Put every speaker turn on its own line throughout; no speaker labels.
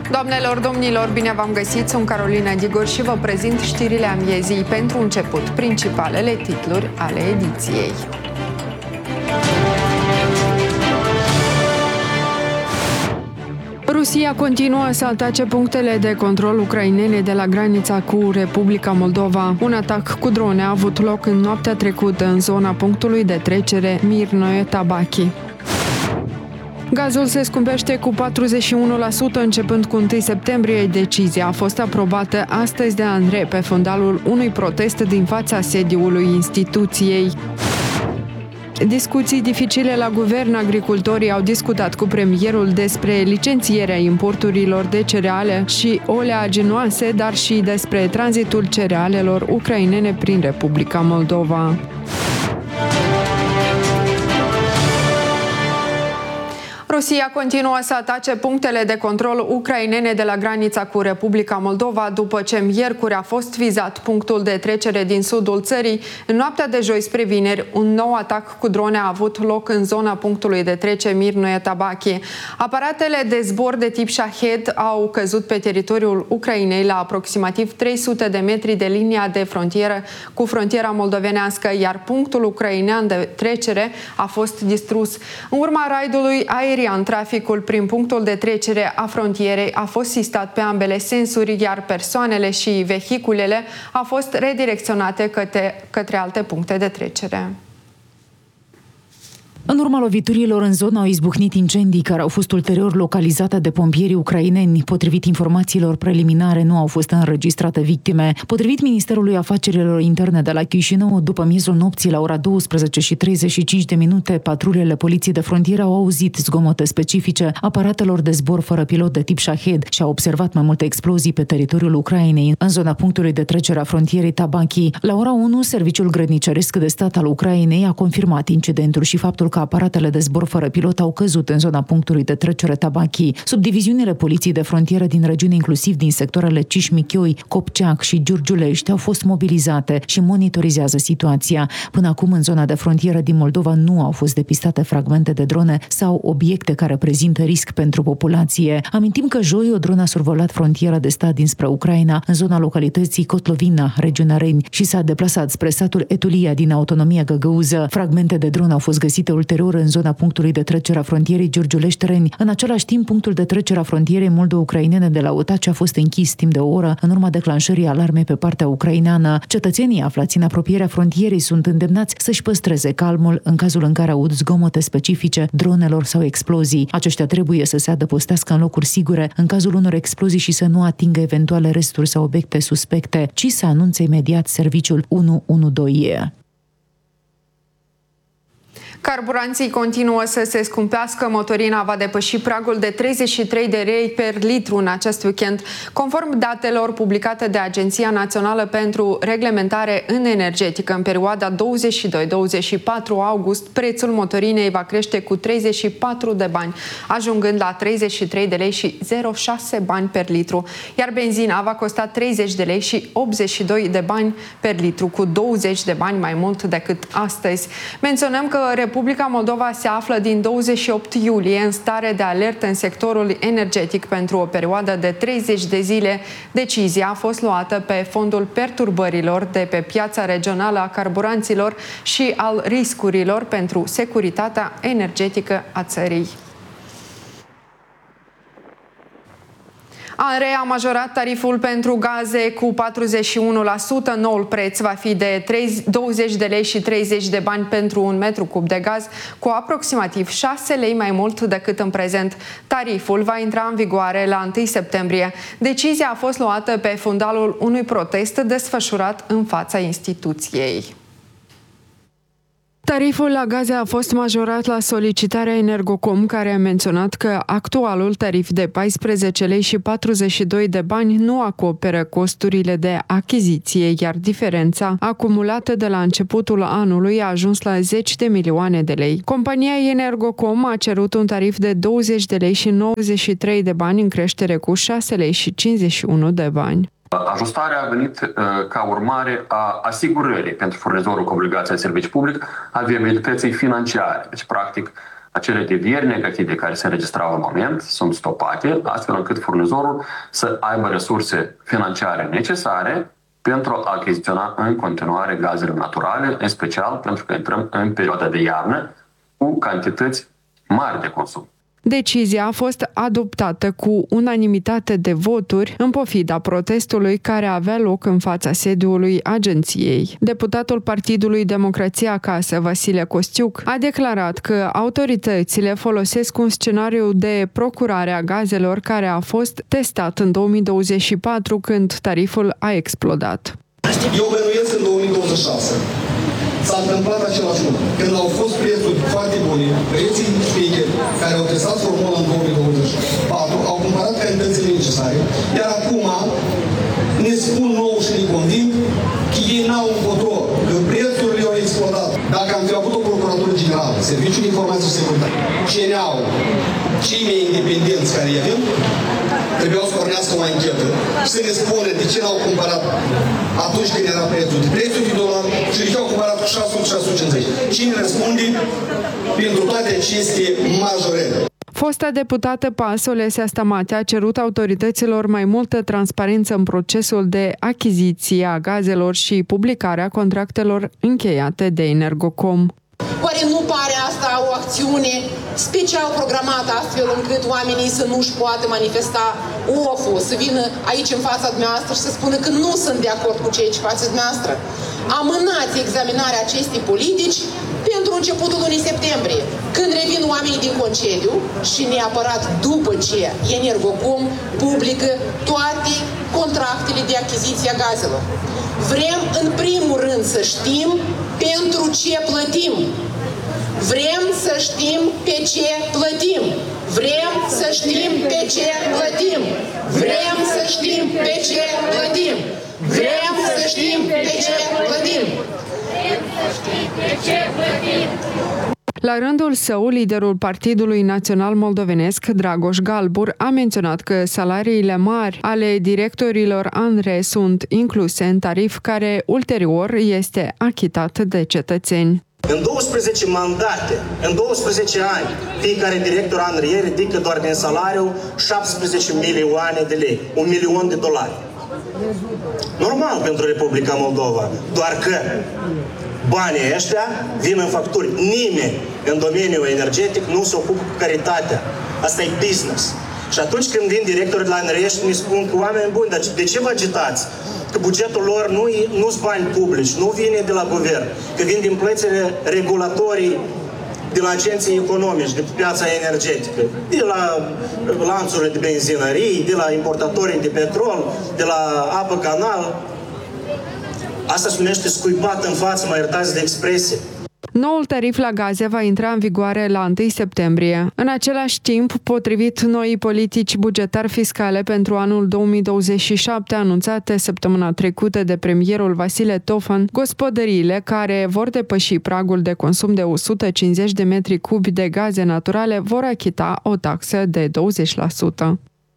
Doamnelor, domnilor, bine v-am găsit, sunt Carolina Digor și vă prezint știrile amiezii. Pentru început, principalele titluri ale ediției. Rusia continuă să atace punctele de control ucrainene de la granița cu Republica Moldova. Un atac cu drone a avut loc în noaptea trecută în zona punctului de trecere Mirnoe-Tabachi. Gazul se scumpește cu 41% începând cu 1 septembrie. Decizia a fost aprobată astăzi de ANRE pe fundalul unui protest din fața sediului instituției. Discuții dificile la guvern. Agricultorii au discutat cu premierul despre licențierea importurilor de cereale și oleaginoase, dar și despre tranzitul cerealelor ucrainene prin Republica Moldova. Rusia continuă să atace punctele de control ucrainene de la granița cu Republica Moldova după ce miercuri a fost vizat punctul de trecere din sudul țării. În noaptea de joi spre vineri, un nou atac cu drone a avut loc în zona punctului de trecere Mirnoe-Tabachi. Aparatele de zbor de tip Shahed au căzut pe teritoriul Ucrainei la aproximativ 300 de metri de linia de frontieră cu frontiera moldovenească, iar punctul ucrainean de trecere a fost distrus. În urma raidului aerian, traficul prin punctul de trecere a frontierei a fost sistat pe ambele sensuri, iar persoanele și vehiculele au fost redirecționate către alte puncte de trecere.
În urma loviturilor în zonă au izbucnit incendii care au fost ulterior localizate de pompierii ucraineni. Potrivit informațiilor preliminare, nu au fost înregistrate victime. Potrivit Ministerului Afacerilor Interne de la Chișinău, după miezul nopții la ora 12:35, patrulele poliției de frontieră au auzit zgomote specifice aparatelor de zbor fără pilot de tip Shahed și au observat mai multe explozii pe teritoriul Ucrainei, în zona punctului de trecere a frontierei Tabachi. La ora 1, Serviciul Grădniceresc de Stat al Ucrainei a confirmat incidentul și faptul că aparatele de zbor fără pilot au căzut în zona punctului de trecere Tabachi. Subdiviziunile poliției de frontieră din regiune, inclusiv din sectoarele Cișmichioi, Copceac și Giurgiulești, au fost mobilizate și monitorizează situația. Până acum, în zona de frontieră din Moldova nu au fost depistate fragmente de drone sau obiecte care prezintă risc pentru populație. Amintim că joi o dronă a survolat frontiera de stat dinspre Ucraina, în zona localității Kotlovina, regiunea Reni, și s-a deplasat spre satul Etulia din autonomia găgăuză. Fragmente de dron au fost găsite ulterior în zona punctului de trecere a frontierei Giurgiulești-Reni. În același timp, punctul de trecere a frontierei moldo-ucrainene de la Otaci a fost închis timp de o oră în urma declanșării alarmei pe partea ucraineană. Cetățenii aflați în apropierea frontierei sunt îndemnați să-și păstreze calmul în cazul în care aud zgomote specifice dronelor sau explozii. Aceștia trebuie să se adăpostească în locuri sigure în cazul unor explozii și să nu atingă eventuale resturi sau obiecte suspecte, ci să anunțe imediat serviciul 112.
Carburanții continuă să se scumpească. Motorina va depăși pragul de 33 de lei per litru în acest weekend. Conform datelor publicate de Agenția Națională pentru Reglementare în Energetică, în perioada 22-24 august, prețul motorinei va crește cu 34 de bani, ajungând la 33 de lei și 0,6 bani per litru, iar benzina va costa 30 de lei și 82 de bani per litru, cu 20 de bani mai mult decât astăzi. Menționăm că Republica Moldova se află din 28 iulie în stare de alertă în sectorul energetic pentru o perioadă de 30 de zile. Decizia a fost luată pe fondul perturbărilor de pe piața regională a carburanților și al riscurilor pentru securitatea energetică a țării. ANRE a majorat tariful pentru gaze cu 41%. Noul preț va fi de 20 de lei și 30 de bani pentru un metru cub de gaz, cu aproximativ 6 lei mai mult decât în prezent. Tariful va intra în vigoare la 1 septembrie. Decizia a fost luată pe fundalul unui protest desfășurat în fața instituției. Tariful la gaze a fost majorat la solicitarea Energocom, care a menționat că actualul tarif de 14 lei și 42 de bani nu acoperă costurile de achiziție, iar diferența acumulată de la începutul anului a ajuns la 10 de milioane de lei. Compania Energocom a cerut un tarif de 20 de lei și 93 de bani în creștere cu 6 lei și 51 de bani.
Ajustarea a venit ca urmare a asigurării pentru furnizorul cu obligația de serviciu public a viabilității financiare. Deci, practic, acele devieri negative care se înregistrau în moment sunt stopate, astfel încât furnizorul să aibă resurse financiare necesare pentru a achiziționa în continuare gazele naturale, în special pentru că intrăm în perioada de iarnă cu cantități mari de consum.
Decizia a fost adoptată cu unanimitate de voturi în pofida protestului care avea loc în fața sediului agenției. Deputatul Partidului Democrația Acasă, Vasile Costiuc, a declarat că autoritățile folosesc un scenariu de procurare a gazelor care a fost testat în 2024 când tariful a explodat.
Eu bănuiesc în 2026. S-a întâmplat același lucru. Când au fost prețuri foarte bune, preții speaker care au testat formula în 2024, au cumpărat cantitățile necesare, iar acum ne spun nou și ne conving că ei n-au încotro, că prețurile au explodat. Dacă am fi avut o procuratură generală, Serviciul de Informație și Securitate, CNA-ul, cei mai independenți care îi avem, trebuiau să pornească o anchetă și să ne spună de ce n-au cumpărat atunci când era prețul de $300 și de ce au cumpărat cu 600-650. Cine răspunde pentru toate aceste majorări?
Fosta deputată PAS, Olesia Stamate, a cerut autorităților mai multă transparență în procesul de achiziție a gazelor și publicarea contractelor încheiate de Energocom.
Oare nu pare asta o acțiune special programată astfel încât oamenii să nu-și poată manifesta oful, să vină aici în fața dumneavoastră și să spună că nu sunt de acord cu ceea ce faceți dumneavoastră? Amânați examinarea acestei politici pentru începutul lunii septembrie, când revin oamenii din concediu și neapărat după ce Energocom publică toate contractele de achiziție a gazelor. Vrem în primul rând să știm pentru ce plătim. Vrem să știm pe ce plătim. Vrem să știm pe ce plătim. Vrem să știm pe ce plătim. Vrem să știm pe ce plătim. Vrem să știm pe ce plătim.
La rândul său, liderul Partidului Național Moldovenesc, Dragoș Galbur, a menționat că salariile mari ale directorilor ANRE sunt incluse în tarif care ulterior este achitat de cetățeni.
În 12 mandate, în 12 ani, fiecare director ANRE ridică doar din salariu 17 milioane de lei, $1.000.000. Normal pentru Republica Moldova, doar că banii ăștia vin în facturi. Nimeni în domeniul energetic nu se ocupă cu caritatea. Asta e business. Și atunci când vin directorii de la ANRE și mi spun că oameni buni, dar de ce vă agitați? Că bugetul lor nu-s bani publici, nu vine de la guvern, că vin din plățile regulatorii de la agenții economici, de piața energetică, de la lanțurile de benzinării, de la importatorii de petrol, de la apă canal. Asta se numește scuipat în față, mă iertați de expresie.
Noul tarif la gaze va intra în vigoare la 1 septembrie. În același timp, potrivit noii politici bugetar-fiscale pentru anul 2027 anunțate săptămâna trecută de premierul Vasile Tofan, gospodăriile care vor depăși pragul de consum de 150 de metri cubi de gaze naturale vor achita o taxă de 20%.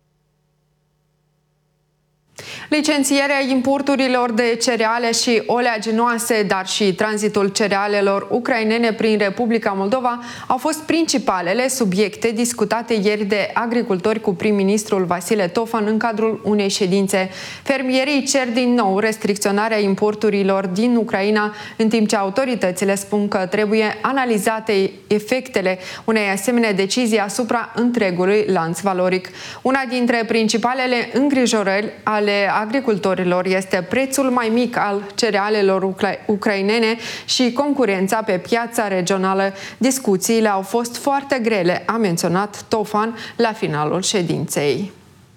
Licențierea importurilor de cereale și oleaginoase, dar și tranzitul cerealelor ucrainene prin Republica Moldova au fost principalele subiecte discutate ieri de agricultori cu prim-ministrul Vasile Tofan în cadrul unei ședințe. Fermierii cer din nou restricționarea importurilor din Ucraina, în timp ce autoritățile spun că trebuie analizate efectele unei asemenea decizii asupra întregului lanț valoric. Una dintre principalele îngrijorări ale agricultorilor este prețul mai mic al cerealelor ucrainene și concurența pe piața regională. Discuțiile au fost foarte grele, a menționat Tofan la finalul ședinței.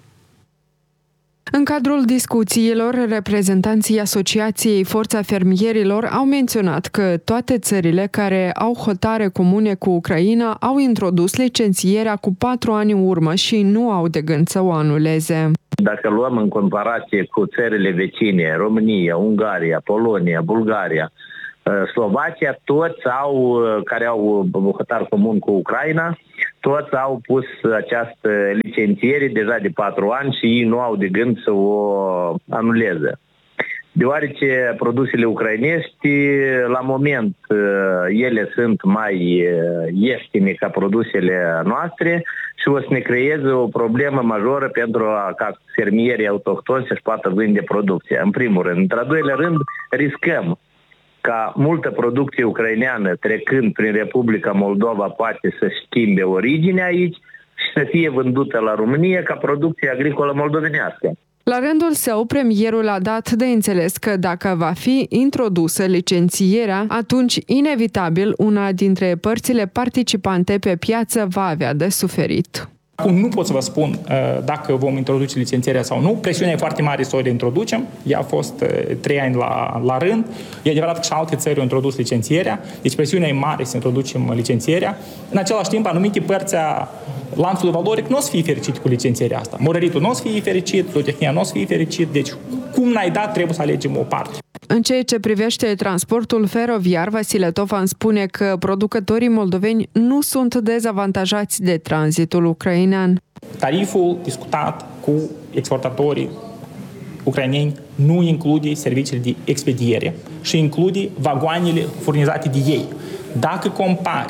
În cadrul discuțiilor, reprezentanții Asociației Forța Fermierilor au menționat că toate țările care au hotare comune cu Ucraina au introdus licențierea cu 4 ani în urmă și nu au de gând să o anuleze.
Dacă luăm în comparație cu țările vecine, România, Ungaria, Polonia, Bulgaria, Slovacia, toți care au hotar comun cu Ucraina, toți au pus această licențiere deja de 4 ani și ei nu au de gând să o anuleze. deoarece produsele ucrainești, la moment, ele sunt mai ieftine ca produsele noastre și o să ne creeze o problemă majoră pentru ca fermierii autohtoni să-și poată vinde producția, în primul rând. Într-al doilea rând, riscăm ca multă producție ucraineană trecând prin Republica Moldova poate să schimbe originea aici și să fie vândută la România ca producție agricolă moldovenească.
La rândul său, premierul a dat de înțeles că dacă va fi introdusă licențierea, atunci, inevitabil, una dintre părțile participante pe piață va avea de suferit.
Acum nu pot să vă spun dacă vom introduce licențierea sau nu. Presiunea e foarte mare să o introducem. Ea a fost 3 ani la rând. E adevărat că și alte țări au introdus licențierea. Deci presiunea e mare să introducem licențierea. În același timp, anumite părți a lanțului valoric nu o să fie fericit cu licențierea asta. Morăritul nu o să fie fericit, zootehnia nu o să fie fericit. Deci, cum n-ai dat, trebuie să alegem o parte.
În ceea ce privește transportul feroviar, Vasile Tofan spune că producătorii moldoveni nu sunt dezavantajați de tranzitul ucrainean.
Tariful discutat cu exportatorii ucraineni nu include serviciile de expediere și include vagoanele furnizate de ei. Dacă compari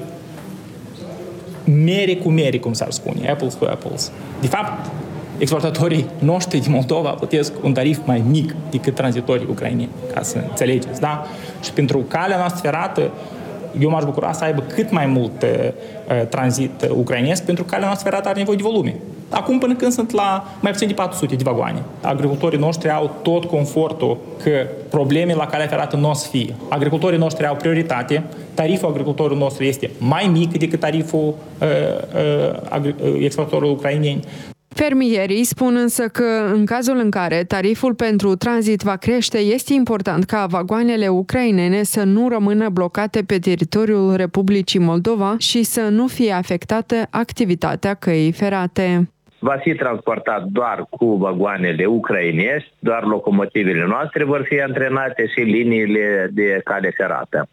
mere cu mere, cum s-ar spune, apples cu apples, de fapt, exportatorii noștri din Moldova plătesc un tarif mai mic decât tranzitorii ucraineni, ca să înțelegeți, da? Și pentru calea noastră ferată, eu m-aș bucura să aibă cât mai mult tranzit ucrainesc, pentru că calea noastră ferată are nevoie de volume. Acum, până când sunt la mai puțin de 400 de vagoane, agricultorii noștri au tot confortul că probleme la calea ferată nu o să fie. Agricultorii noștri au prioritate, tariful agricultorului nostru este mai mic decât tariful exportatorilor ucraineni.
Fermierii spun însă că, în cazul în care tariful pentru tranzit va crește, este important ca vagoanele ucrainene să nu rămână blocate pe teritoriul Republicii Moldova și să nu fie afectată activitatea căii ferate.
Va fi transportat doar cu vagoanele ucrainești, doar locomotivele noastre vor fi antrenate și liniile de cale ferată.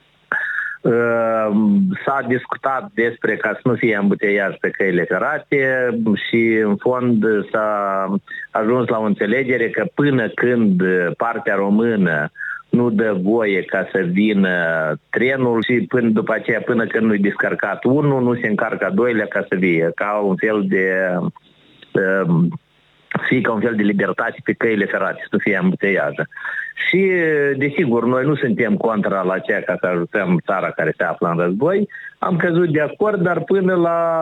S-a discutat despre ca să nu fie ambuteiaj pe căile ferate și în fond s-a ajuns la o înțelegere că până când partea română nu dă voie ca să vină trenul și după aceea până când nu-i descărcat unul, nu se încarcă a doilea ca să vie, ca un fel de libertate pe căile ferate, să nu fie ambuteiajă. Și, desigur, noi nu suntem contra la aceea ca să ajutăm țara care se află în război. Am căzut de acord, dar până la